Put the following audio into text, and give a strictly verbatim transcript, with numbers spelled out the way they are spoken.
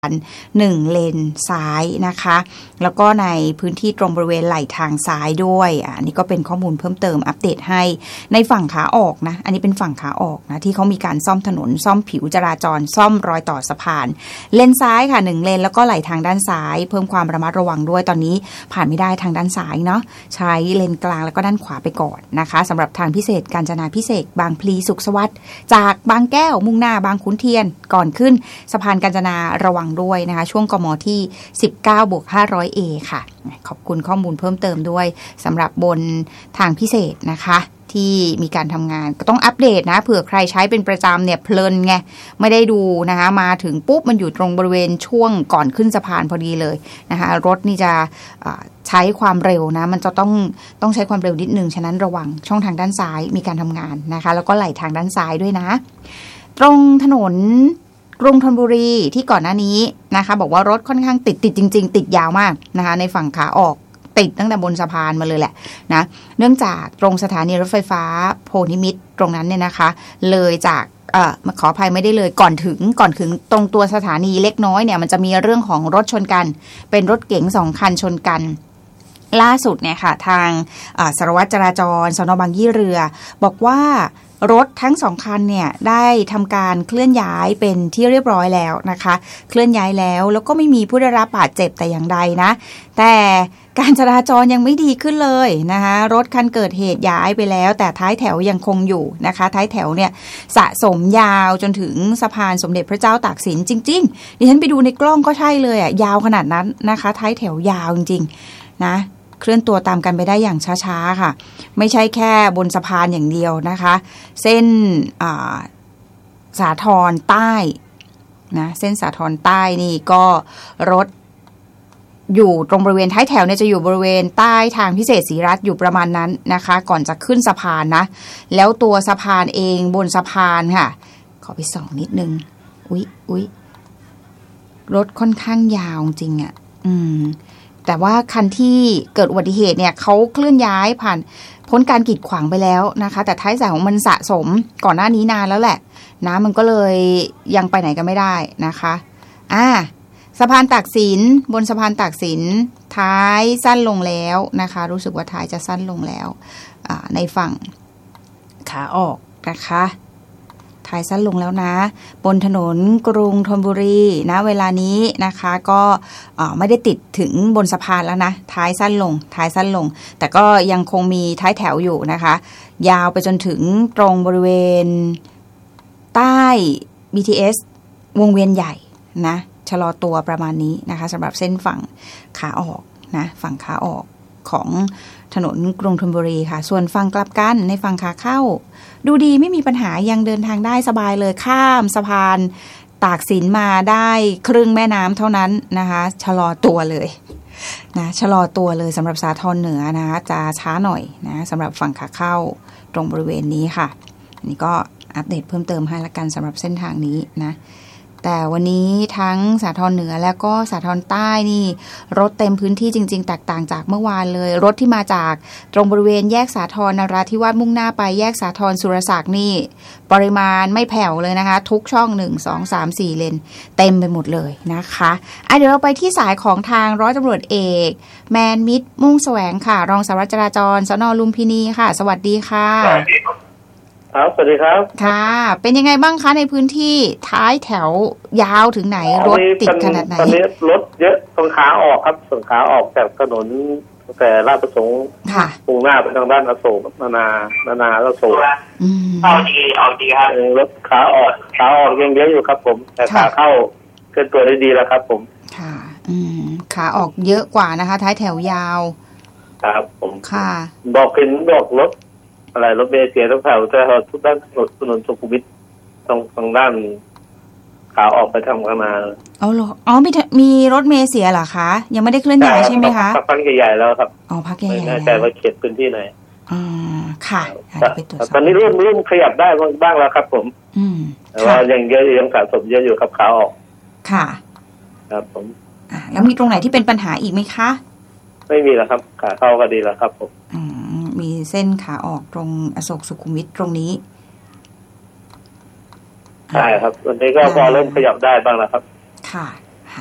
หนึ่งเลนซ้ายนะคะแล้วก็ในพื้นที่ตรงบริเวณไหล่ทางซ้ายด้วยอันนี้ก็เป็นข้อมูลเพิ่มเติมอัปเดตให้ในฝั่งขาออกนะอันนี้เป็นฝั่งขาออกนะที่เขามีการซ่อมถนนซ่อมผิวจราจรซ่อมรอยต่อสะพานเลนซ้ายค่ะหนึ่งเลนแล้วก็ไหล่ทางด้านซ้ายเพิ่มความระมัดระวังด้วยตอนนี้ผ่านไม่ได้ทางด้านซ้ายเนาะใช้เลนกลางแล้วก็ด้านขวาไปก่อนนะคะสำหรับทางพิเศษกาญจนาพิเศษบางพลีสุขสวัสดิ์จากบางแก้วมุ่งหน้าบางขุนเทียนก่อนขึ้นสะพานกาญจนาระวังด้วยนะคะช่วงกมที่ สิบเก้าบวกห้าร้อยเอ ค่ะขอบคุณข้อมูลเพิ่มเติมด้วยสำหรับบนทางพิเศษนะคะที่มีการทำงานก็ต้องอัปเดตนะเผื่อใครใช้เป็นประจำเนี่ยเพลินไงไม่ได้ดูนะคะมาถึงปุ๊บมันอยู่ตรงบริเวณช่วงก่อนขึ้นสะพานพอดีเลยนะคะรถนี่จะใช้ความเร็วนะมันจะต้องต้องใช้ความเร็วนิดนึงฉะนั้นระวังช่องทางด้านซ้ายมีการทำงานนะคะแล้วก็ไหลทางด้านซ้ายด้วยนะตรงถนนกรุงธนบุรีที่ก่อนหน้านี้นะคะบอกว่ารถค่อนข้างติดติดจริงๆติดยาวมากนะคะในฝั่งขาออกติดตั้งแต่บนสะพานมาเลยแหละนะเนื่องจากตรงสถานีรถไฟฟ้าโพนิมิตรตรงนั้นเนี่ยนะคะเลยจากเอ่อขออภัยไม่ได้เลยก่อนถึงก่อนถึงตรงตัวสถานีเล็กน้อยเนี่ยมันจะมีเรื่องของรถชนกันเป็นรถเก๋งสองคันชนกันล่าสุดเนี่ยค่ะทางสารวัตรจราจรสน.บางยี่เรือบอกว่ารถทั้งสองคันเนี่ยได้ทำการเคลื่อนย้ายเป็นที่เรียบร้อยแล้วนะคะเคลื่อนย้ายแล้วแล้วก็ไม่มีผู้ได้รับบาดเจ็บแต่อย่างใดนะแต่การจราจรยังไม่ดีขึ้นเลยนะคะรถคันเกิดเหตุย้ายไปแล้วแต่ท้ายแถวยังคงอยู่นะคะท้ายแถวเนี่ยสะสมยาวจนถึงสะพานสมเด็จพระเจ้าตากสินจริงๆดิฉันไปดูในกล้องก็ใช่เลยอ่ะยาวขนาดนั้นนะคะท้ายแถวยาวจริงๆนะเคลื่อนตัวตามกันไปได้อย่างช้าๆค่ะไม่ใช่แค่บนสะพานอย่างเดียวนะคะเส้นสาทรใต้นะเส้นสาทรใต้นี่ก็รถอยู่ตรงบริเวณท้ายแถวเนี่ยจะอยู่บริเวณใต้ทางพิเศษศรีรัตน์อยู่ประมาณนั้นนะคะก่อนจะขึ้นสะพานนะแล้วตัวสะพานเองบนสะพานค่ะขอไปส่องนิดนึงอุ๊ยอุ๊ยรถค่อนข้างยาวจริงอ่ะอืมแต่ว่าคันที่เกิดอุบัติเหตุเนี่ยเขาเคลื่อนย้ายผ่านพ้นการกีดขวางไปแล้วนะคะแต่ท้ายสายของมันสะสมก่อนหน้านี้นานแล้วแหละนะมันก็เลยยังไปไหนกันไม่ได้นะคะอ่าสะพานตากสินบนสะพานตากสินท้ายสั้นลงแล้วนะคะรู้สึกว่าท้ายจะสั้นลงแล้วในฝั่งขาออกนะคะท้ายสั้นลงแล้วนะบนถนนกรุงธนบุรีนะเวลานี้นะคะก็ไม่ได้ติดถึงบนสะพานแล้วนะท้ายสั้นลงท้ายสั้นลงแต่ก็ยังคงมีท้ายแถวอยู่นะคะยาวไปจนถึงตรงบริเวณใต้ บี ที เอส วงเวียนใหญ่นะชะลอตัวประมาณนี้นะคะสำหรับเส้นฝั่งขาออกนะฝั่งขาออกของถนนกรุงธนบุรีค่ะส่วนฝั่งกลับกันในฝั่งขาเข้าดูดีไม่มีปัญหายังเดินทางได้สบายเลยข้ามสะพานตากสินมาได้ครึ่งแม่น้ำเท่านั้นนะคะชะลอตัวเลยนะชะลอตัวเลยสำหรับสาทรเหนือนะคะจะช้าหน่อยนะสำหรับฝั่งขาเข้าตรงบริเวณนี้ค่ะนี่ก็อัปเดตเพิ่มเติมให้ละกันสำหรับเส้นทางนี้นะแต่วันนี้ทั้งสาทรเหนือแล้วก็สาทรใต้นี่รถเต็มพื้นที่จริงๆแตกต่างจากเมื่อวานเลยรถที่มาจากตรงบริเวณแยกสาทรนราธิวาสมุ่งหน้าไปแยกสาทรสุรศักดิ์นี่ปริมาณไม่แผ่วเลยนะคะทุกช่องหนึ่ง สอง สาม สี่เลนเต็มไปหมดเลยนะคะอ่ะเดี๋ยวเราไปที่สายของทางร้อยตำรวจเอกแมนมิตรมุ่งแสวงค่ะรองสารวัตรจราจรสน.ลุมพินีค่ะสวัสดีค่ะครับสวัสดีครับค่ะเป็นยังไงบ้างคะในพื้นที่ท้ายแถวยาวถึงไหนรถติดขนาดไหนตอนนี้รถเยอะตรงขาออกครับส่วนขาออกจากถนนแต่ราชประสงค์มุ่งหน้าไปทางด้านอโศกนานานานาอโศกเอาดีเอาดีครับรถขาออกขาออกยังเยอะอยู่ครับผมแต่ขาเข้าเคลื่อนตัวได้ดีแล้วครับผมค่ะอืมขาออกเยอะกว่านะคะท้ายแถวยาวครับผมค่ะบอกเป็นบอกรถอะไรรถเมล์เสียทั้งแถวแต่ทุกด้านถนนสุขุมวิทตรงทางด้านขาออกไปทางนานาอ๋อเหรออ๋อมีมีรถเมล์เสียเหรอคะยังไม่ได้เคลื่อนย้ายใช่ไหมคะพักใหญ่ๆแล้วครับอ๋อพักใหญ่ไม่แน่ใจว่าเขตพื้นที่ไหนอ๋อค่ะตอนนี้เริ่มเริ่มขยับได้บ้างแล้วครับผมอืมแต่ว่ายังเยอะยังสะสมเยอะอยู่ครับขาออกค่ะครับผมอ่าแล้วมีตรงไหนที่เป็นปัญหาอีกไหมคะไม่มีแล้วครับขาเข้าก็ดีแล้วครับผมอืมมีเส้นขาออกตรงอโศกสุขุมวิทตรงนี้ใช่ครับวันนี้ก็พอเริ่มขยับได้บ้างแล้วครับค่ะ